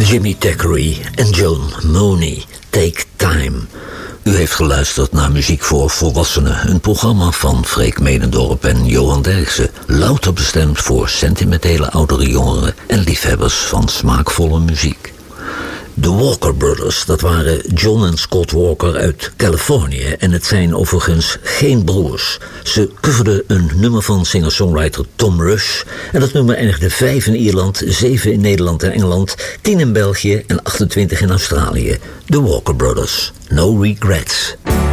Jimmy Thackeray en Joan Mooney, Take Time. U heeft geluisterd naar Muziek voor Volwassenen, een programma van Freek Medendorp en Johan Derksen, louter bestemd voor sentimentele oudere jongeren en liefhebbers van smaakvolle muziek. De Walker Brothers, dat waren John en Scott Walker uit Californië en het zijn overigens geen broers. Ze coverden een nummer van singer-songwriter Tom Rush en dat nummer eindigde 5 in Ierland, 7 in Nederland en Engeland, 10 in België en 28 in Australië. De Walker Brothers, No Regrets.